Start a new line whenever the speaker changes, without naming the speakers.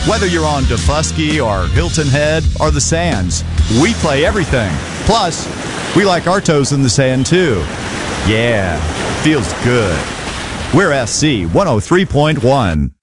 Whether you're on Defusky or Hilton Head or the Sands, we play everything. Plus, we like our toes in the sand too. Yeah, feels good. We're SC 103.1.